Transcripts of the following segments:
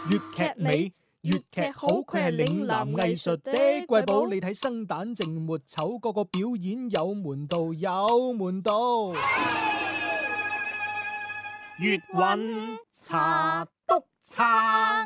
粵劇美，粵劇好，佢係嶺南藝術的瑰寶。你睇生旦淨末丑，個個表演有門道，有門道。粵韻茶篤撐。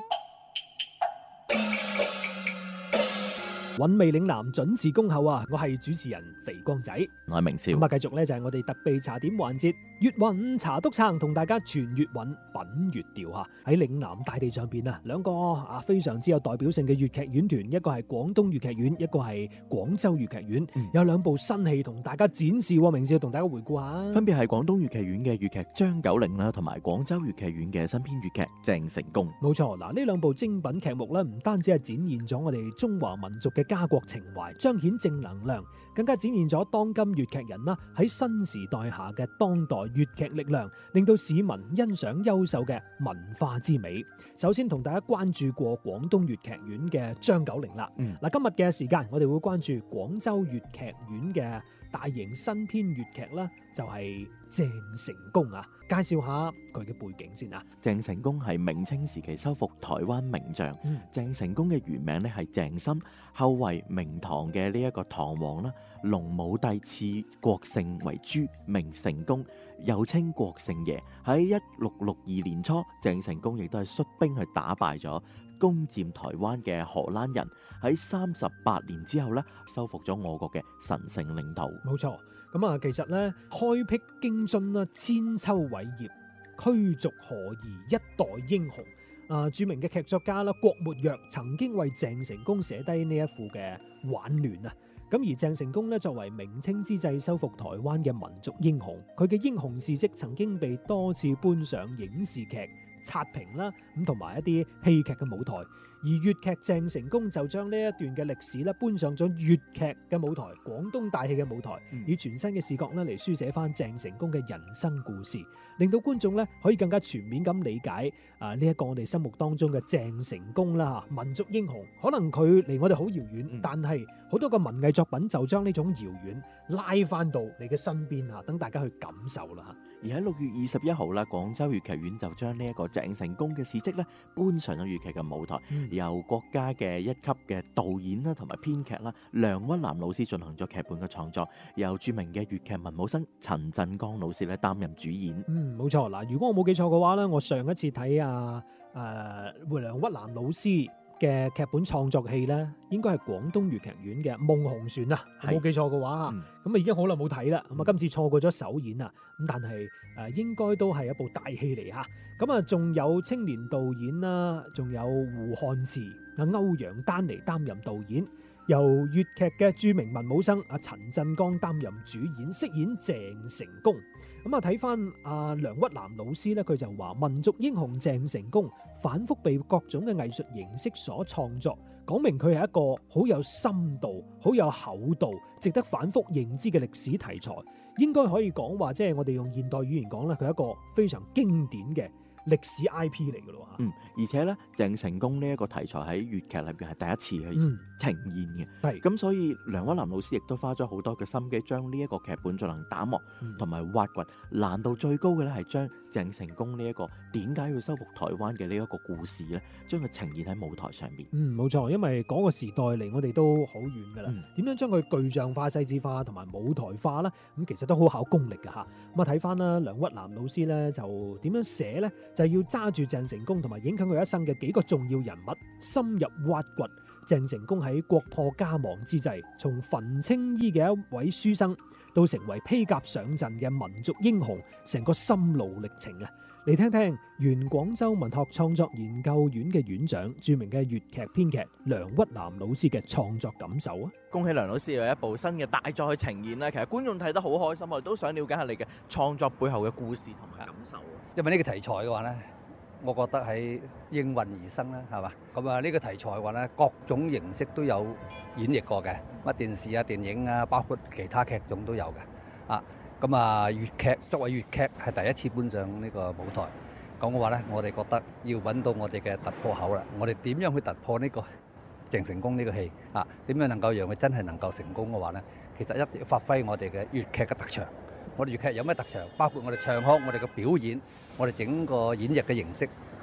韻味嶺南準時恭候啊！我係主持人肥光仔， 我係明少。 咁啊，繼續咧就係我哋特備茶點環節，粵韻茶篤撐，同大家傳粵韻，品粵調吓。喺嶺南大地上邊啊，兩個非常之有代表性嘅粵劇院團，一個係廣東粵劇院，一個係廣州粵劇院，有兩部新戲同大家展示。明少同大家回顧下， 分別係廣東粵劇院嘅粵劇張九齡啦，同埋廣州粵劇院嘅新編粵劇鄭成功。 冇錯，嗱，呢兩部精品劇目咧，唔單止係展現咗我哋中華民族嘅家國情懷，彰顯正能量，更加展現咗當今粵劇人啦喺新時代下嘅當代粵劇力量，令到市民欣賞優秀嘅文化之美。首先同大家關注過廣東粵劇院嘅張九齡啦。嗱，今日嘅時間我哋會關注廣州粵劇院嘅大型新編粵劇啦，就係鄭成功啊。介紹下佢嘅背景先啊。 鄭成功係明清時期收復台灣名將。鄭成功嘅原名咧係鄭森，後為明唐嘅呢一個唐王啦，隆武帝賜國姓為朱，名成功，又稱國姓爺。喺1662年初，鄭成功亦都係率兵去打敗咗攻佔台灣嘅荷蘭人，喺38年之後咧，收復咗我國嘅神聖領土。 冇錯，咁啊，其實咧開闢京津啦，千秋偉業，驅逐荷夷，一代英雄。著名嘅劇作家啦，郭沫若曾經為鄭成功寫低呢一副嘅挽聯啊。咁而鄭成功咧，作為明清之際收復台灣嘅民族英雄，佢嘅英雄事蹟曾經被多次搬上影視劇刷屏啦，咁同埋一啲戲劇嘅舞台。而粵劇鄭成功就將呢一段嘅歷史咧搬上咗粵劇嘅舞台，廣東大戲嘅舞台，以全新嘅視角咧嚟書寫翻鄭成功嘅人生故事，令到觀眾咧可以更加全面咁理解呢一個我哋心目當中嘅鄭成功啦，民族英雄。可能佢離我哋好遙遠，但係好多個文藝作品就將呢種遙遠拉翻到你嘅身邊吓，等大家去感受啦。 而喺6月21號啦，廣州粵劇院就將呢一個鄭成功嘅事蹟咧搬上咗粵劇嘅舞台，由國家嘅一級嘅導演啦同埋編劇啦梁屈南老師進行咗劇本嘅創作，由著名嘅粵劇文武生陳振剛老師咧擔任主演。 冇錯，嗱，如果我冇記錯嘅話咧，我上一次睇梁屈南老師嘅劇本創作戲咧，應該係廣東粵劇院嘅《夢紅船》啊，冇記錯嘅話，咁啊已經好耐冇睇啦。咁啊今次錯過咗首演啊，咁但係應該都係一部大戲嚟嚇。咁啊仲有青年導演啦，仲有胡漢慈、歐陽丹嚟擔任導演，由粵劇嘅著名文武生陳振剛擔任主演，飾演鄭成功。咁啊睇翻梁屈南老師咧，佢就話民族英雄鄭成功反覆被各種嘅藝術形式所創作，講明佢係一個好有深度、好有厚度、值得反覆認知嘅歷史題材。應該可以講話，即係我哋用現代語言講咧，佢係一個非常經典嘅歷史 IP 嚟嘅咯嚇。 而且咧，鄭成功呢一個題材喺粵劇裏邊係第一次去呈現嘅。咁所以梁屈南老師亦都花咗好多嘅心機，將呢一個劇本進行打磨同埋挖掘。難度最高嘅咧係將鄭成功呢一個點解要收復台灣嘅呢一個故事咧，將佢呈現喺舞台上面。 冇錯，因為嗰個時代離我哋都好遠噶啦。點樣將佢具象化、細緻化同埋舞台化啦？咁其實都好考功力噶嚇。咁啊睇翻啦，梁屈南老師咧就點樣寫咧？就係要揸住鄭成功同埋影響佢一生嘅幾個重要人物，深入挖掘鄭成功喺國破家亡之際，從焚青衣嘅一位書生到成為披甲上陣嘅民族英雄，成個心路歷程啊！嚟聽聽原廣州文學創作研究院嘅院長、著名嘅粵劇編劇梁屈南老師嘅創作感受啊！ 恭喜梁老師有一部新嘅大作去呈現啦！其實觀眾睇得好開心，我哋都想了解下你嘅創作背後嘅故事同埋感受。 因為呢個題材嘅話呢，我覺得係應運而生啦，係嘛？咁啊，呢個題材嘅話呢，各種形式都有演繹過嘅，乜電視啊、電影啊，包括其他劇種都有嘅。咁啊，粵劇作為粵劇係第一次搬上呢個舞台，咁嘅話呢，我哋覺得要揾到我哋嘅突破口啦。我哋點樣去突破呢個鄭成功呢個戲啊？點樣能夠讓佢真係能夠成功嘅話呢？其實一定要發揮我哋嘅粵劇嘅特長。我哋粵劇有咩特長？包括我哋唱腔、我哋嘅表演、我哋整個演繹嘅形式，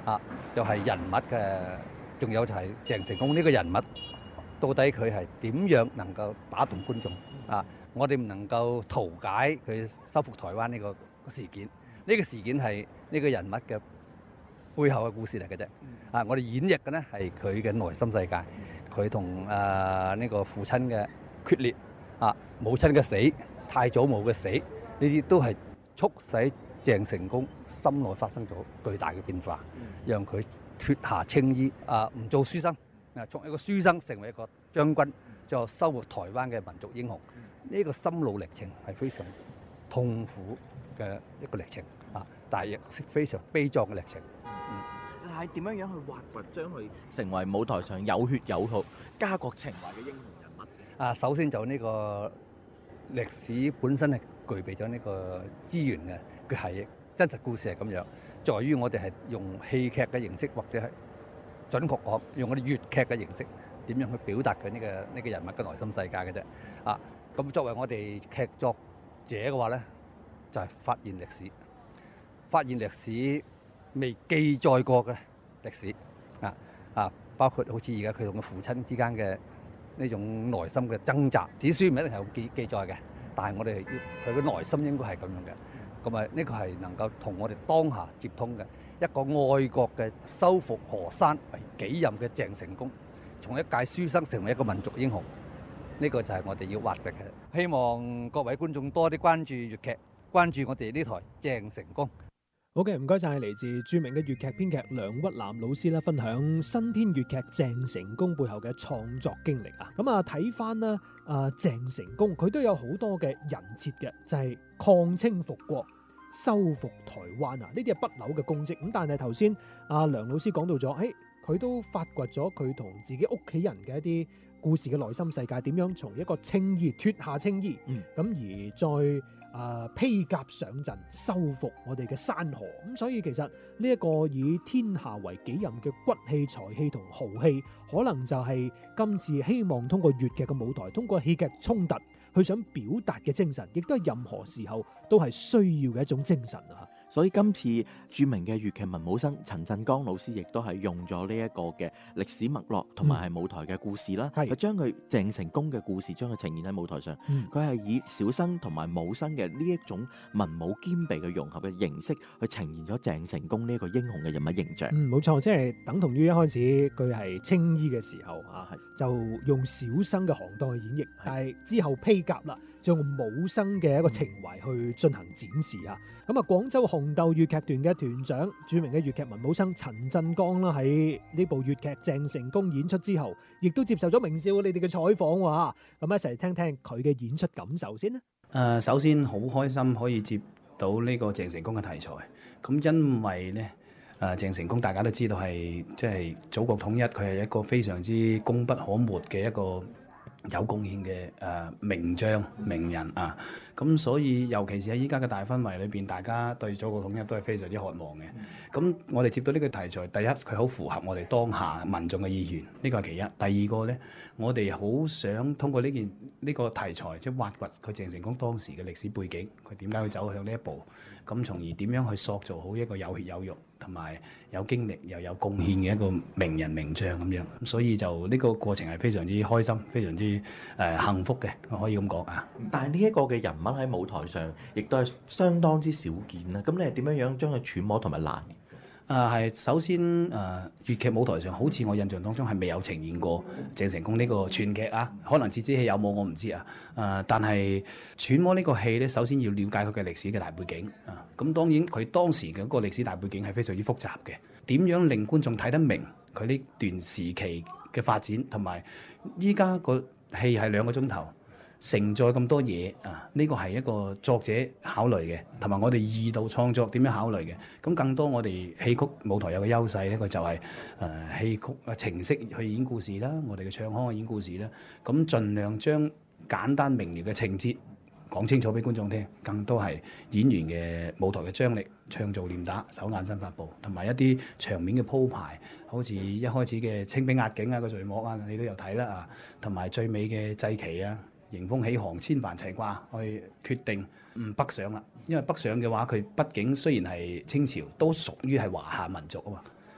就係人物嘅，仲有就係鄭成功呢個人物，到底佢係點樣能夠打動觀眾啊？我哋唔能夠圖解佢收復台灣呢個事件，呢個事件係呢個人物嘅背後嘅故事嚟嘅啫。我哋演繹嘅呢係佢嘅內心世界，佢同呢個父親嘅決裂，母親嘅死，太祖母嘅死，呢啲都係促使鄭成功心內發生咗巨大嘅變化，讓佢脱下青衣，唔做書生，從一個書生成為一個將軍，最後收復台灣嘅民族英雄。呢個心路歷程係非常痛苦嘅一個歷程，但係亦非常悲壯嘅歷程。 係點樣樣去挖掘，將佢成為舞台上有血有肉、家國情懷嘅英雄人物？ 首先就呢個歷史本身係具備咗呢個資源嘅，佢係真實故事係咁樣，在於我哋係用戲劇嘅形式，或者係準確講用我哋粵劇嘅形式，點樣去表達佢呢個人物嘅內心世界嘅啫。咁作為我哋劇作者嘅話咧，就係發現歷史，發現歷史未記載過嘅歷史，包括好似而家佢同個父親之間嘅呢種內心嘅掙扎，史書唔一定係有記載嘅，但係我哋佢嘅內心應該係咁樣嘅。咁呢個係能夠同我哋當下接通嘅一個愛國嘅收復河山為己任嘅鄭成功，從一介書生成為一個民族英雄。呢個就係我哋要挖掘嘅，希望各位觀眾多啲關注粵劇，關注我哋呢台鄭成功。 好嘅，唔該晒，嚟自著名嘅粵劇編劇梁屈南老師啦，分享新編粵劇鄭成功背後嘅創作經歷啊。咁睇翻啦，鄭成功佢都有好多嘅人設嘅，就係抗清復國、收復台灣啊，呢啲係不朽嘅功績。咁但係頭先阿梁老師講到咗，佢都發掘咗佢同自己屋企人嘅一啲故事嘅內心世界，點樣從一個青衣脱下青衣，而再披甲上陣，收復我哋嘅山河。咁所以其實呢一個以天下為己任嘅骨氣、才氣同豪氣，可能就係今次希望通過粵劇嘅舞台，通過戲劇衝突，去想表達嘅精神，亦都係任何時候都係需要嘅一種精神啊！ 所以今次著名嘅粵劇文武生陳振剛老師亦都係用咗呢一個嘅歷史脈絡同埋係舞台嘅故事啦，佢將佢鄭成功嘅故事將佢呈現喺舞台上。佢係以小生同埋武生嘅呢一種文武兼備嘅融合嘅形式去呈現咗鄭成功呢一個英雄嘅人物形象。 冇錯，即係等同於一開始佢係青衣嘅時候就用小生嘅行當去演繹，但係之後披甲啦，就用武生嘅一個情懷去進行展示啊。咁廣州紅豆粵劇團嘅團長、著名嘅粵劇文武生陳振剛啦，喺呢部粵劇鄭成功演出之後，亦都接受咗明少你哋嘅採訪喎。咁一齊聽聽佢嘅演出感受先啦。 首先好開心可以接到呢個鄭成功嘅題材。咁因為呢，鄭成功大家都知道係即係祖國統一，佢係一個非常之功不可沒嘅一個有貢獻嘅名將名人啊。咁所以尤其是喺依家嘅大氛圍裏邊，大家對祖國統一都係非常之渴望嘅。咁我哋接到呢個題材，第一佢好符合我哋當下民眾嘅意願，呢個係其一。第二個呢，我哋好想通過呢個題材，即係挖掘佢鄭成功當時嘅歷史背景，佢點解會走向呢一步，咁從而點樣去塑造好一個有血有肉同埋有經歷又有貢獻嘅一個名人名將咁樣。咁所以就呢個過程係非常之開心，非常之幸福嘅，我可以咁講啊。 但係呢一個嘅人物喺舞台上，亦都係相當之少見啦。咁你係點樣樣將佢揣摩同埋拿捏？ 係首先粵劇舞台上，好似我印象當中係未有呈現過鄭成功呢個傳劇啊。可能折子戲有冇我唔知啊。但係揣摩呢個戲咧，首先要了解佢嘅歷史嘅大背景啊。咁當然佢當時嘅嗰個歷史大背景係非常之複雜嘅。點樣令觀眾睇得明佢呢段時期嘅發展，同埋依家個戲係2個鐘頭。承載咁多嘢啊！呢個係一個作者考慮嘅，同埋我哋二度創作點樣考慮嘅。咁更多我哋戲曲舞台有個優勢，呢個就係戲曲程式去演故事啦，我哋嘅唱腔去演故事啦。咁盡量將簡單明了嘅情節講清楚俾觀眾聽，更多係演員嘅舞台嘅張力、唱做念打、手眼身法步，同埋一啲場面嘅鋪排，好似一開始嘅清兵壓境啊、個序幕啊，你都有睇啦啊，同埋最尾嘅祭旗啊。迎風起航，千帆齊掛，去決定唔北上啦。因為北上嘅話，佢畢竟雖然係清朝，都屬於係華夏民族啊嘛。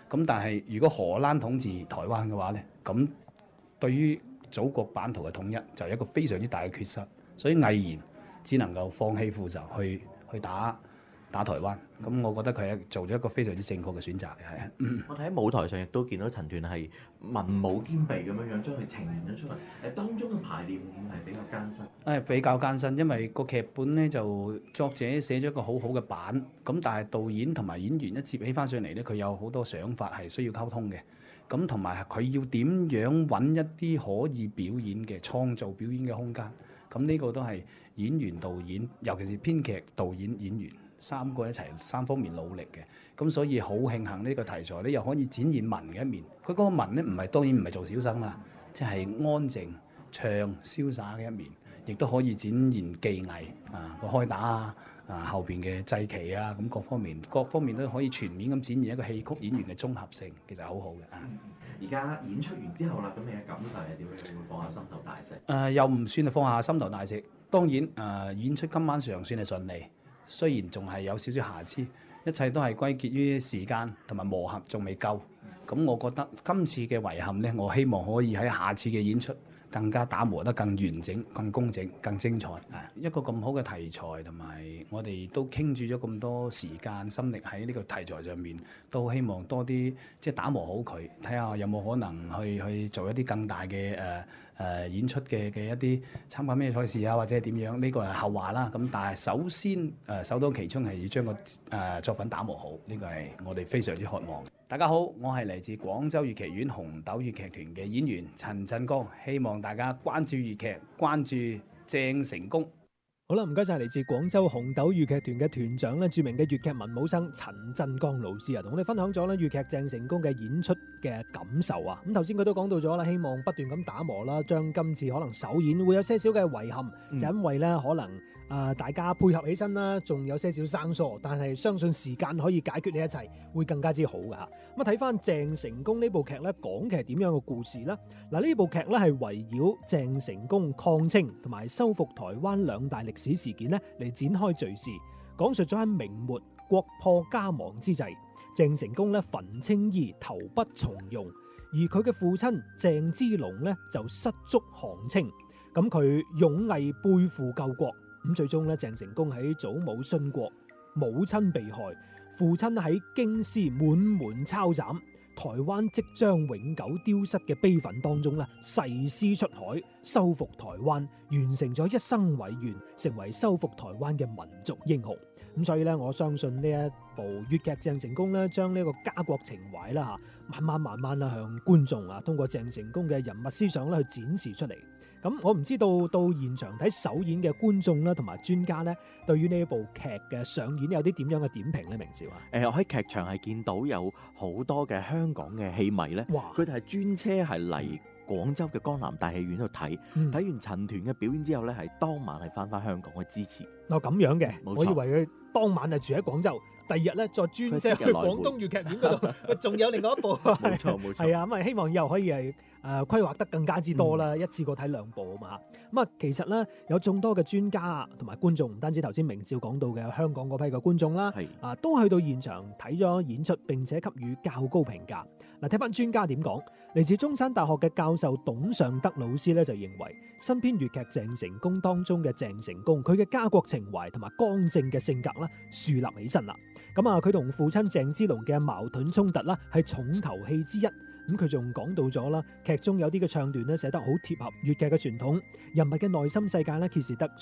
咁但係如果荷蘭統治台灣嘅話咧，咁對於祖國版圖嘅統一就係一個非常之大嘅缺失，所以毅然只能夠放棄父仇去打台灣。咁我覺得佢係做咗一個非常之正確嘅選擇嘅，係。 我睇喺舞台上亦都見到陳斷係文武兼備咁樣樣將佢呈現咗出嚟。當中嘅排練會唔會係比較艱辛？ 比較艱辛，因為個劇本咧就作者寫咗一個好好嘅版，咁但係導演同埋演員一接起翻上嚟咧，佢有好多想法係需要溝通嘅。咁同埋佢要點樣揾一啲可以表演嘅創造表演嘅空間，咁呢個都係演員、導演，尤其是編劇、導演、演員三個一齊三方面努力嘅。咁所以好慶幸呢個題材咧，又可以展現文嘅一面。佢嗰個文咧當然唔係做小生啦，即係安靜、唱、瀟灑嘅一面，亦都可以展現技藝個開打後邊嘅祭旗咁各方面都可以全面咁展現一個戲曲演員嘅綜合性，其實好好嘅。 而家演出完之後啦，咁你嘅感受係點樣？會放下心頭大石？ 又唔算係放下心頭大石。當然演出今晚上算係順利，雖然仲係有少少瑕疵，一切都係歸結於時間同埋磨合仲未夠。咁我覺得今次嘅遺憾呢，我希望可以喺下次嘅演出更加打磨得更完整、更工整、更精彩。一個咁好嘅題材，同埋我哋都傾注咗咁多時間心力喺呢個題材上面，都希望多啲即係打磨好佢，睇下有冇可能去做一啲更大嘅演出嘅一啲參加咩賽事或者係點樣？呢個係後話啦。咁但係首先首當其衝係要將個作品打磨好，呢個係我哋非常之渴望。大家好，我係嚟自廣州粵劇院紅豆粵劇團嘅演員陳振剛，希望大家關注粵劇，關注鄭成功。 好啦，唔該晒嚟自廣州紅豆粵劇團嘅團長咧，著名嘅粵劇文武生陳振剛老師同我哋分享咗咧粵劇鄭成功嘅演出嘅感受啊。咁頭先佢都講到咗啦，希望不斷咁打磨啦，將今次可能首演會有些少嘅遺憾，就因為咧可能大家配合起身啦，仲有些少生疏，但係相信時間可以解決呢一切，會更加之好噶嚇。咁睇翻鄭成功呢部劇咧，講嘅係點樣嘅故事呢？嗱，呢部劇咧係圍繞鄭成功抗清同埋收復台灣兩大歷史事件咧嚟展開敘事，講述咗喺明末國破家亡之際，鄭成功咧焚青衣投筆從戎，而佢嘅父親鄭芝龍咧就失足降清，咁佢勇毅背負救國。咁最終咧，鄭成功喺祖母殉國、母親被害、父親喺京師滿門抄斬、台灣即將永久丟失嘅悲憤當中咧，誓師出海，收復台灣，完成咗一生偉願，成為收復台灣嘅民族英雄。咁所以咧，我相信呢一部粵劇鄭成功咧，將呢個家國情懷啦嚇，慢慢啦向觀眾通過鄭成功嘅人物思想咧去展示出嚟。咁我唔知道到現場睇首演嘅觀眾啦，同埋專家咧，對於呢一部劇嘅上演有啲點樣嘅點評咧？明少我喺劇場係見到有好多嘅香港嘅戲迷咧，佢哋係專車係嚟廣州嘅江南大戲院度睇，睇完陳團嘅表演之後咧，係當晚係翻香港去支持。 咁樣嘅， 冇錯， 我以為佢當晚係住喺廣州，第二日咧再專車去廣東粵劇院嗰度，仲有另外一部。 冇錯， 係啊，咁啊希望以後可以係規劃得更加之多啦，一次過睇兩部啊嘛。咁啊，其實咧有眾多嘅專家同埋觀眾，唔單止頭先明照講到嘅香港嗰批嘅觀眾啦，都去到現場睇咗演出，並且給予較高評價。嗱，睇翻專家點講，嚟自中山大學嘅教授董尚德老師咧就認為，新編粵劇鄭成功當中嘅鄭成功，佢嘅家國情懷同埋剛正嘅性格啦，樹立起身啦。咁啊，佢同父親鄭芝龍嘅矛盾衝突啦，係重頭戲之一。咁佢仲講到咗啦，劇中有啲嘅唱段咧寫得好貼合粵劇嘅傳統，人物嘅內心世界咧揭示得